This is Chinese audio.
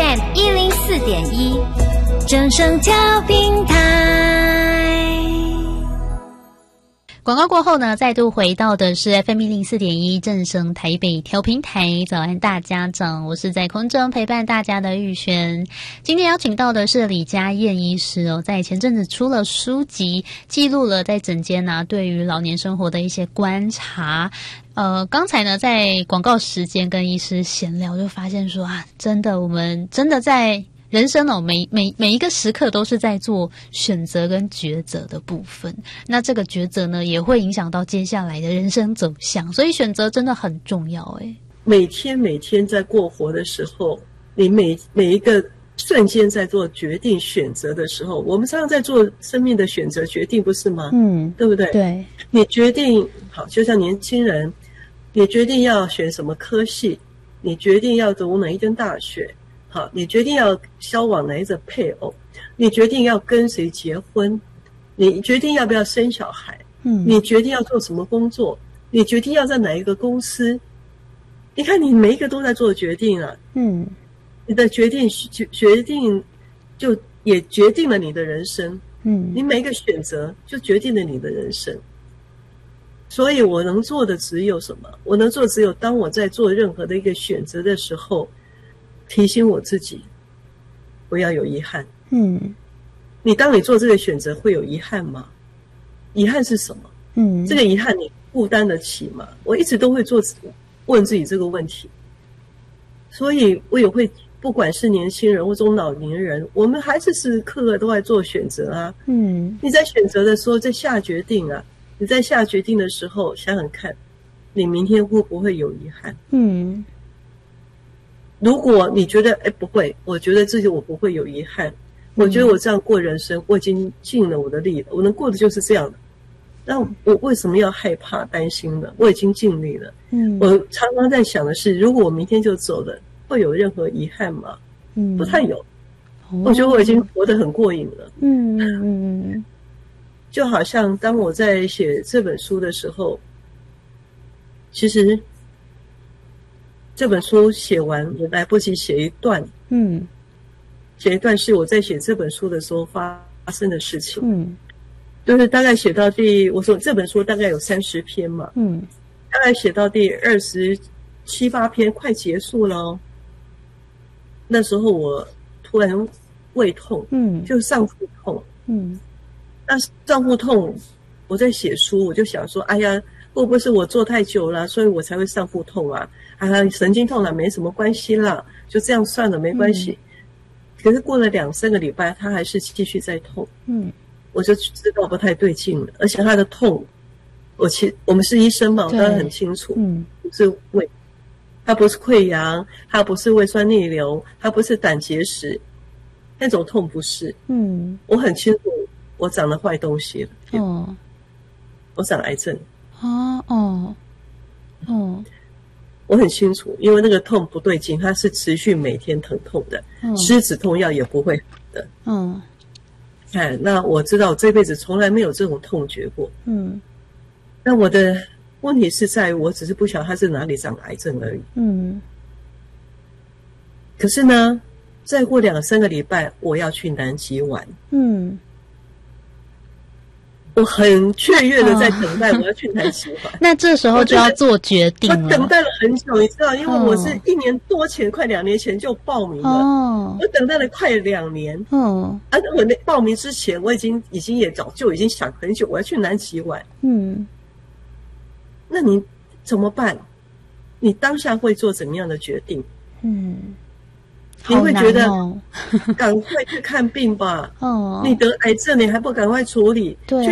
FM104.1正声调频台。 广告过后呢，再度回到的是 FM104.1正声台北调频台。早安大家长，我是在空中陪伴大家的玉璇。今天邀请到的是李佳燕医师哦，在前阵子出了书籍，记录了在诊间对于老年生活的一些观察。刚才呢在广告时间跟医师闲聊，就发现说真的我们真的在人生每一个时刻都是在做选择跟抉择的部分，那这个抉择呢也会影响到接下来的人生走向，所以选择真的很重要。 每天在过活的时候，你每一个瞬间在做决定选择的时候，我们常常在做生命的选择决定，不是吗？对不对？对，你决定好，就像年轻人，你决定要选什么科系，你决定要读哪一间大学，好，你决定要交往哪一个配偶，你决定要跟谁结婚，你决定要不要生小孩，你决定要做什么工作，你决定要在哪一个公司。你看你每一个都在做决定啊，你的决定就也决定了你的人生，你每一个选择就决定了你的人生。所以我能做的只有什么？我能做只有当我在做任何的一个选择的时候，提醒我自己不要有遗憾。你当你做这个选择会有遗憾吗？遗憾是什么？这个遗憾你负担得起吗？我一直都会问自己这个问题。所以我也会，不管是年轻人或中老年人，我们还是时时刻刻都在做选择啊。你在选择的时候，在下决定啊，你在下决定的时候，想想看，你明天会不会有遗憾？如果你觉得不会，我觉得自己我不会有遗憾，我觉得我这样过人生，我已经尽了我的力了，我能过的就是这样的。那我为什么要害怕担心呢？我已经尽力了。我常常在想的是，如果我明天就走了，会有任何遗憾吗？不太有。我觉得我已经活得很过瘾了。就好像当我在写这本书的时候，其实这本书写完，我来不及写一段。写一段是我在写这本书的时候发生的事情。就是大概写到我说这本书大概有30篇嘛。大概写到第27、8篇，快结束了哦。那时候我突然胃痛，就上腹痛。那上腹痛，我在写书，我就想说，哎呀，会不会是我坐太久了，所以我才会上腹痛啊？神经痛了，没什么关系啦，就这样算了，没关系。可是过了2-3个礼拜，他还是继续在痛。我就知道不太对劲了，而且他的痛，我们是医生嘛，我当然很清楚，是胃，它不是溃疡，它不是胃酸逆流，它不是胆结石，那种痛不是。我很清楚，我长了坏东西了。我长癌症。我很清楚，因为那个痛不对劲，它是持续每天疼痛的，吃止痛药也不会好的。那我知道我这辈子从来没有这种痛觉过。那我的问题是在于，我只是不晓得它是哪里长癌症而已。可是呢，再过2-3个礼拜，我要去南极玩。我很雀跃的在等待我要去南极玩。 那这时候就要做决定了。 我等待了很久，你知道，因为我是1年多前，快2年前就报名了。我等待了快2年。我报名之前，我已经也早就已经想很久，我要去南极玩。那你怎么办？你当下会做怎么样的决定？你会觉得赶快去看病吧。你得癌症，你还不赶快处理？